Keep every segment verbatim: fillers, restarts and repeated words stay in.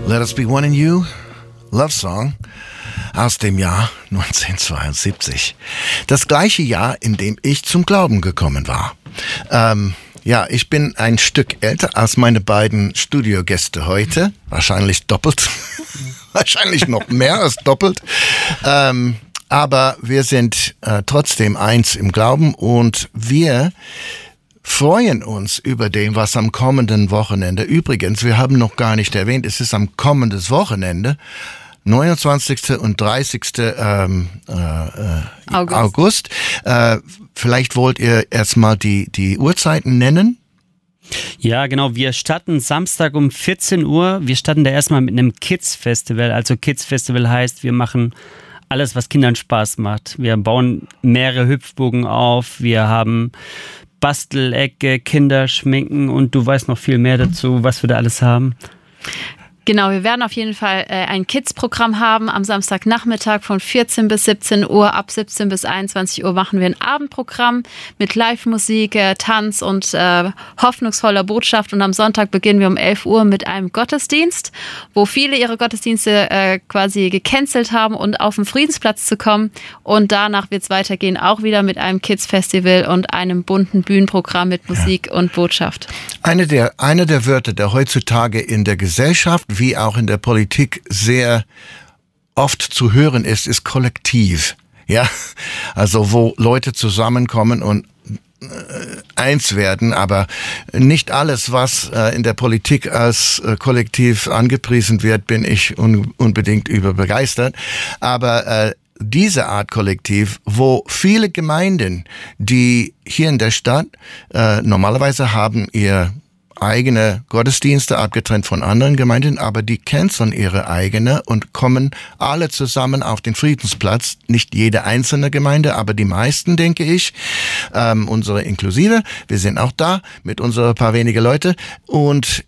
Let Us Be One in You, Love Song aus dem Jahr neunzehnhundertzweiundsiebzig. Das gleiche Jahr, in dem ich zum Glauben gekommen war. Ähm, ja, ich bin ein Stück älter als meine beiden Studiogäste heute. Wahrscheinlich doppelt. Wahrscheinlich noch mehr als doppelt. Ähm, aber wir sind äh, trotzdem eins im Glauben und wir freuen uns über dem, was am kommenden Wochenende. Übrigens, wir haben noch gar nicht erwähnt, es ist am kommenden Wochenende, neunundzwanzigsten und dreißigsten Ähm, äh, August. August. Äh, vielleicht wollt ihr erstmal die, die Uhrzeiten nennen? Ja, genau. Wir starten Samstag um vierzehn Uhr. Wir starten da erstmal mit einem Kids-Festival. Also Kids-Festival heißt, wir machen alles, was Kindern Spaß macht. Wir bauen mehrere Hüpfburgen auf. Wir haben Bastelecke, Kinder schminken und du weißt noch viel mehr dazu, was wir da alles haben. Genau, wir werden auf jeden Fall äh, ein Kids-Programm haben am Samstagnachmittag von vierzehn bis siebzehn Uhr. Ab siebzehn bis einundzwanzig Uhr machen wir ein Abendprogramm mit Live-Musik, äh, Tanz und äh, hoffnungsvoller Botschaft. Und am Sonntag beginnen wir um elf Uhr mit einem Gottesdienst, wo viele ihre Gottesdienste äh, quasi gecancelt haben und auf den Friedensplatz zu kommen. Und danach wird es weitergehen, auch wieder mit einem Kids-Festival und einem bunten Bühnenprogramm mit Musik ja. und Botschaft. Eine der, eine der Wörter, der heutzutage in der Gesellschaft wie auch in der Politik sehr oft zu hören ist, ist Kollektiv. Ja, also wo Leute zusammenkommen und äh, eins werden, aber nicht alles, was äh, in der Politik als äh, Kollektiv angepriesen wird, bin ich un- unbedingt überbegeistert. Aber äh, diese Art Kollektiv, wo viele Gemeinden, die hier in der Stadt äh, normalerweise haben ihr eigene Gottesdienste, abgetrennt von anderen Gemeinden, aber die canceln ihre eigene und kommen alle zusammen auf den Friedensplatz. Nicht jede einzelne Gemeinde, aber die meisten, denke ich, ähm, unsere inklusive. Wir sind auch da mit unseren paar wenige Leute und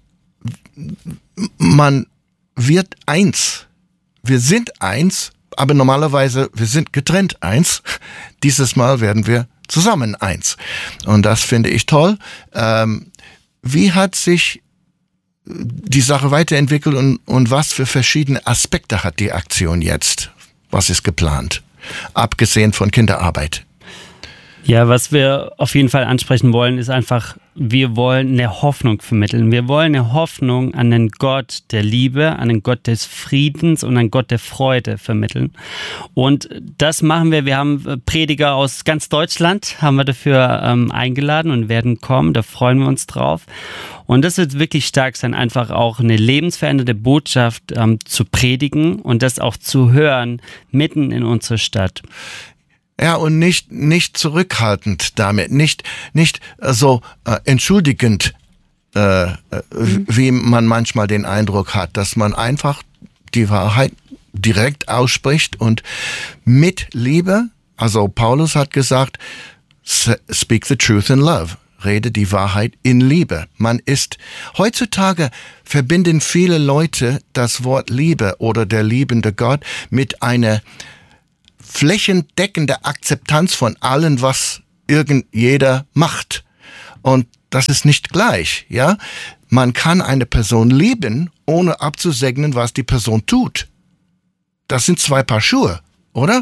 man wird eins. Wir sind eins, aber normalerweise, wir sind getrennt eins. Dieses Mal werden wir zusammen eins. Und das finde ich toll. Ähm, Wie hat sich die Sache weiterentwickelt und, und was für verschiedene Aspekte hat die Aktion jetzt? Was ist geplant? Abgesehen von Kinderarbeit. Ja, was wir auf jeden Fall ansprechen wollen, ist einfach, wir wollen eine Hoffnung vermitteln. Wir wollen eine Hoffnung an den Gott der Liebe, an den Gott des Friedens und an den Gott der Freude vermitteln. Und das machen wir. Wir haben Prediger aus ganz Deutschland, haben wir dafür ähm, eingeladen und werden kommen. Da freuen wir uns drauf. Und das wird wirklich stark sein, einfach auch eine lebensverändernde Botschaft ähm, zu predigen und das auch zu hören, mitten in unserer Stadt. Ja, und nicht nicht zurückhaltend damit, nicht nicht so äh, entschuldigend, äh, äh, mhm. wie man manchmal den Eindruck hat, dass man einfach die Wahrheit direkt ausspricht und mit Liebe, also Paulus hat gesagt, speak the truth in love. Rede die Wahrheit in Liebe. Man ist, heutzutage verbinden viele Leute das Wort Liebe oder der liebende Gott mit einer flächendeckende Akzeptanz von allem, was irgend jeder macht. Und das ist nicht gleich, ja? Man kann eine Person lieben, ohne abzusegnen, was die Person tut. Das sind zwei Paar Schuhe, oder?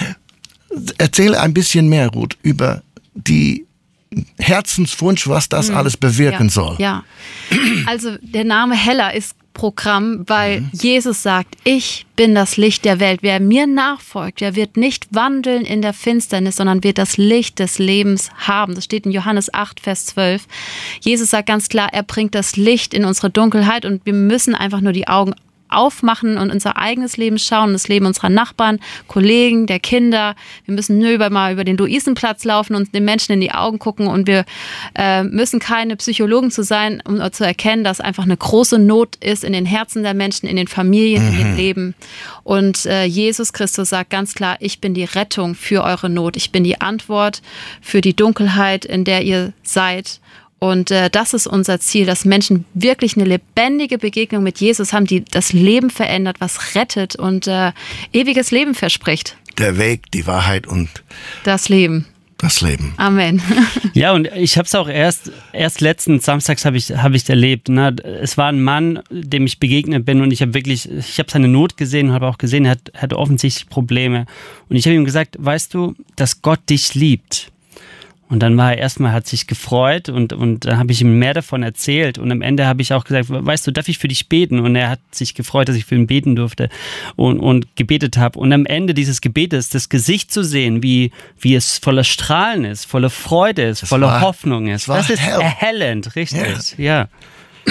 Erzähle ein bisschen mehr, Ruth, über die Herzenswunsch, was das hm, alles bewirken ja, soll. Ja, also der Name Hella ist Programm, weil mhm. Jesus sagt, ich bin das Licht der Welt. Wer mir nachfolgt, der wird nicht wandeln in der Finsternis, sondern wird das Licht des Lebens haben. Das steht in Johannes acht, Vers zwölf. Jesus sagt ganz klar, er bringt das Licht in unsere Dunkelheit und wir müssen einfach nur die Augen aufmachen und unser eigenes Leben schauen, das Leben unserer Nachbarn, Kollegen, der Kinder. Wir müssen nur über, mal über den Luisenplatz laufen und den Menschen in die Augen gucken und wir äh, müssen keine Psychologen zu sein, um zu erkennen, dass einfach eine große Not ist in den Herzen der Menschen, in den Familien, mhm. in dem Leben. Und äh, Jesus Christus sagt ganz klar, ich bin die Rettung für eure Not. Ich bin die Antwort für die Dunkelheit, in der ihr seid. Und äh, das ist unser Ziel, dass Menschen wirklich eine lebendige Begegnung mit Jesus haben, die das Leben verändert, was rettet und äh, ewiges Leben verspricht. Der Weg, die Wahrheit und das Leben. das Leben. Amen. Ja, und ich habe es auch erst, erst letzten Samstags habe ich habe ich erlebt. Ne? Es war ein Mann, dem ich begegnet bin und ich habe wirklich, ich habe seine Not gesehen und habe auch gesehen, er hat, hat offensichtlich Probleme. Und ich habe ihm gesagt, weißt du, dass Gott dich liebt. Und dann war er erstmal, hat sich gefreut und, und dann habe ich ihm mehr davon erzählt und am Ende habe ich auch gesagt, weißt du, darf ich für dich beten? Und er hat sich gefreut, dass ich für ihn beten durfte und, und gebetet habe. Und am Ende dieses Gebetes, das Gesicht zu sehen, wie, wie es voller Strahlen ist, voller Freude ist, das voller war, Hoffnung ist, das ist hell. erhellend, richtig, ja. ja.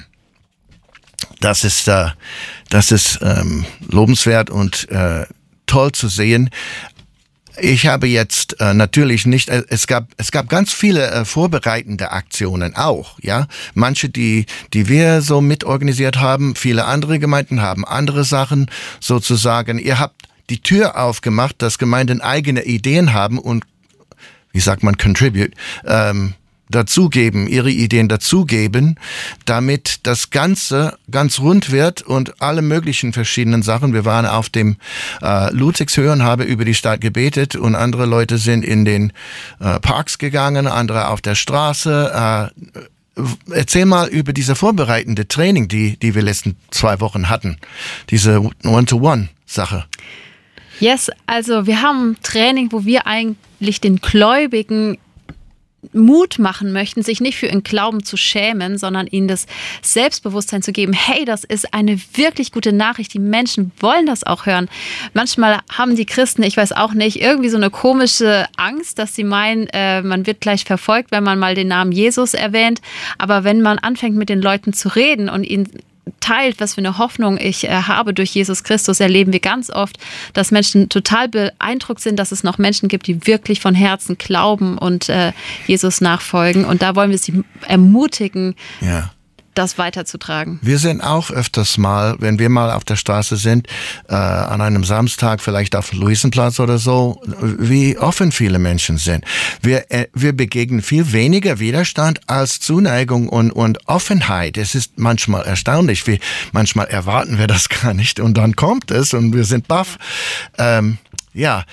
Das ist, äh, das ist ähm, lobenswert und äh, toll zu sehen. Ich habe jetzt äh, natürlich nicht, äh, es gab es gab ganz viele äh, vorbereitende Aktionen auch, ja. Manche, die die wir so mitorganisiert haben, viele andere Gemeinden haben andere Sachen sozusagen. Ihr habt die Tür aufgemacht, dass Gemeinden eigene Ideen haben und, wie sagt man, contribute, ähm, dazugeben, ihre Ideen dazugeben, damit das Ganze ganz rund wird und alle möglichen verschiedenen Sachen. Wir waren auf dem äh, Ludwigshöhe und haben über die Stadt gebetet und andere Leute sind in den äh, Parks gegangen, andere auf der Straße. Äh, erzähl mal über diese vorbereitende Training, die, die wir letzten zwei Wochen hatten, diese One-to-One-Sache. Yes, also wir haben Training, wo wir eigentlich den Gläubigen Mut machen möchten, sich nicht für ihren Glauben zu schämen, sondern ihnen das Selbstbewusstsein zu geben, hey, das ist eine wirklich gute Nachricht, die Menschen wollen das auch hören. Manchmal haben die Christen, ich weiß auch nicht, irgendwie so eine komische Angst, dass sie meinen, äh, man wird gleich verfolgt, wenn man mal den Namen Jesus erwähnt, aber wenn man anfängt mit den Leuten zu reden und ihnen teilt, was für eine Hoffnung ich äh, habe durch Jesus Christus, erleben wir ganz oft, dass Menschen total beeindruckt sind, dass es noch Menschen gibt, die wirklich von Herzen glauben und äh, Jesus nachfolgen. Und da wollen wir sie ermutigen, ja. das weiterzutragen. Wir sind auch öfters mal, wenn wir mal auf der Straße sind, äh, an einem Samstag, vielleicht auf dem Luisenplatz oder so, wie offen viele Menschen sind. Wir, äh, wir begegnen viel weniger Widerstand als Zuneigung und, und Offenheit. Es ist manchmal erstaunlich, wie manchmal erwarten wir das gar nicht und dann kommt es und wir sind baff. Ähm, ja,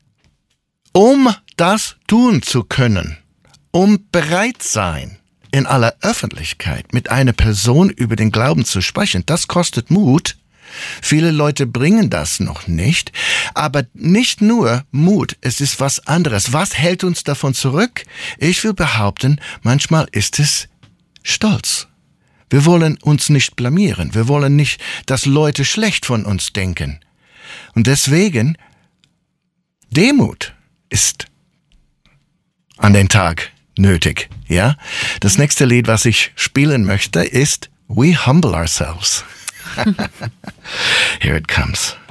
um das tun zu können, um bereit sein, in aller Öffentlichkeit mit einer Person über den Glauben zu sprechen, das kostet Mut. Viele Leute bringen das noch nicht. Aber nicht nur Mut, es ist was anderes. Was hält uns davon zurück? Ich will behaupten, manchmal ist es Stolz. Wir wollen uns nicht blamieren. Wir wollen nicht, dass Leute schlecht von uns denken. Und deswegen, Demut ist an den Tag nötig, ja? Das nächste Lied, was ich spielen möchte, ist We Humble Ourselves. Here it comes.